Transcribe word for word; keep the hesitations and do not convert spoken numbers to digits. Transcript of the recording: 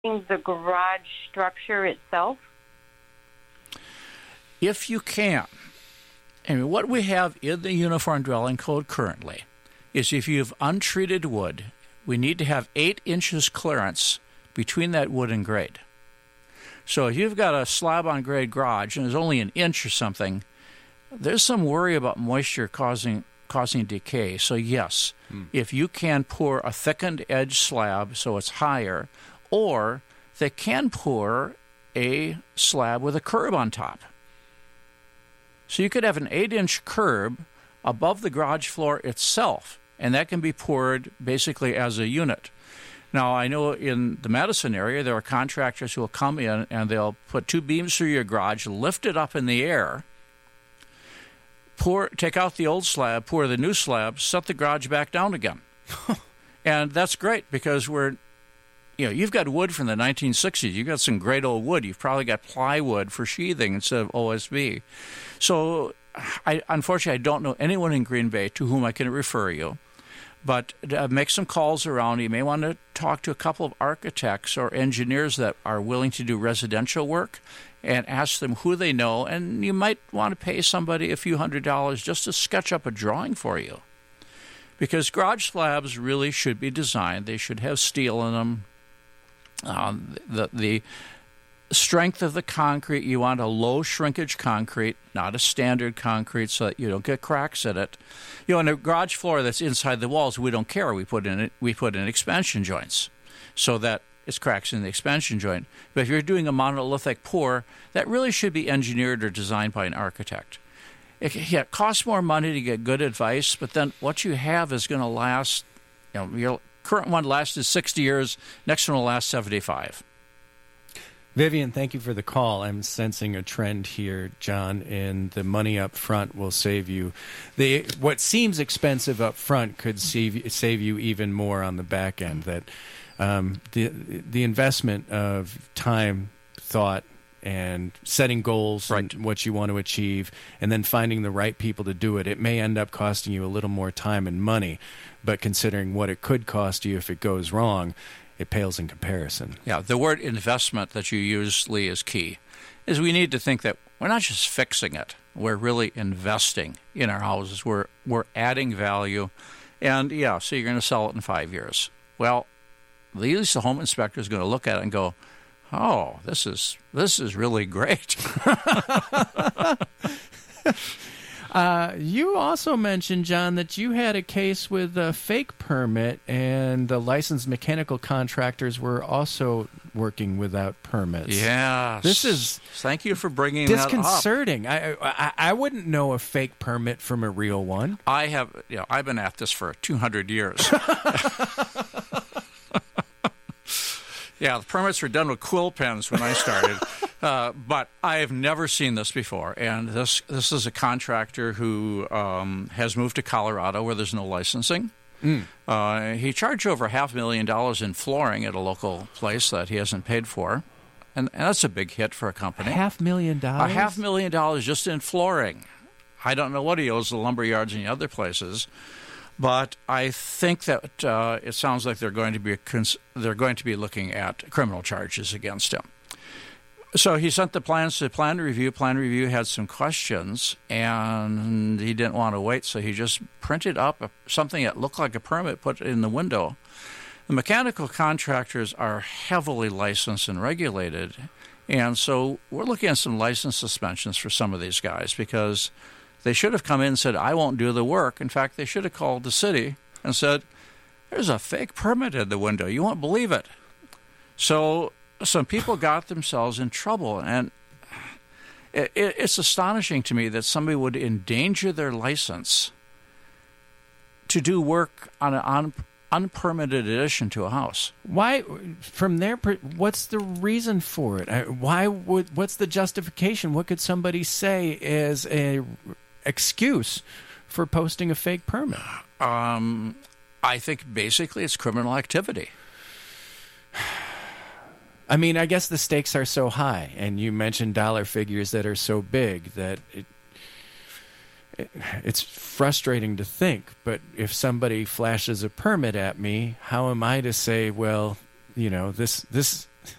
the garage structure itself? If you can. And what we have in the Uniform Dwelling Code currently is if you have untreated wood, we need to have eight inches clearance between that wood and grade. So if you've got a slab-on-grade garage and there's only an inch or something, there's some worry about moisture causing causing decay. So yes, hmm. if you can pour a thickened edge slab so it's higher, or they can pour a slab with a curb on top. So you could have an eight-inch curb above the garage floor itself, and that can be poured basically as a unit. Now, I know in the Madison area, there are contractors who will come in and they'll put two beams through your garage, lift it up in the air, pour, take out the old slab, pour the new slab, set the garage back down again. And that's great because we're, you know, you've got wood from the nineteen sixties. You've got some great old wood. You've probably got plywood for sheathing instead of O S B. So, I, unfortunately, I don't know anyone in Green Bay to whom I can refer you. But uh, make some calls around. You may want to talk to a couple of architects or engineers that are willing to do residential work and ask them who they know. And you might want to pay somebody a few hundred dollars just to sketch up a drawing for you. Because garage slabs really should be designed. They should have steel in them. Um, the, the strength of the concrete, you want a low shrinkage concrete, not a standard concrete, so that you don't get cracks in it. You know, in a garage floor that's inside the walls, we don't care. We put in it. We put in expansion joints, so that it's cracks in the expansion joint. But if you're doing a monolithic pour, that really should be engineered or designed by an architect. It, yeah, it costs more money to get good advice, but then what you have is going to last. You know, your current one lasted sixty years. Next one will last seventy-five. Vivian, thank you for the call. I'm sensing a trend here, John, and the money up front will save you. The what seems expensive up front could save, save you even more on the back end. That um, the the investment of time, thought, and setting goals right. and what you want to achieve, and then finding the right people to do it, it may end up costing you a little more time and money, but considering what it could cost you if it goes wrong, it pales in comparison. Yeah, the word investment that you use, Lee, is key. Is we need to think that we're not just fixing it. We're really investing in our houses. We're we're adding value. And, yeah, so you're going to sell it in five years. Well, at least the home inspector is going to look at it and go, oh, this is this is really great. Uh, you also mentioned, John, that you had a case with a fake permit, and the licensed mechanical contractors were also working without permits. Yeah, this is thank you for bringing that up. Disconcerting. I, I I wouldn't know a fake permit from a real one. I have, you know, I've been at this for two hundred years. Yeah, the permits were done with quill pens when I started, uh, but I have never seen this before. And this this is a contractor who um, has moved to Colorado where there's no licensing. Mm. Uh, he charged over half a million dollars in flooring at a local place that he hasn't paid for, and, and that's a big hit for a company. Half million dollars? A half million dollars just in flooring. I don't know what he owes the lumber yards and the other places. But I think that uh, it sounds like they're going to be cons- they're going to be looking at criminal charges against him. So he sent the plans to plan review. Plan review had some questions, and he didn't want to wait, so he just printed up a, something that looked like a permit, put it in the window. The mechanical contractors are heavily licensed and regulated, and so we're looking at some license suspensions for some of these guys because they should have come in and said, I won't do the work. In fact, they should have called the city and said, there's a fake permit in the window. You won't believe it. So some people got themselves in trouble. And it, it, it's astonishing to me that somebody would endanger their license to do work on an un, unpermitted addition to a house. Why, from their, what's the reason for it? Why would, what's the justification? What could somebody say as a excuse for posting a fake permit? Um, I think basically it's criminal activity. I mean, I guess the stakes are so high, and you mentioned dollar figures that are so big that it, it it's frustrating to think. But if somebody flashes a permit at me, how am I to say, well, you know, this this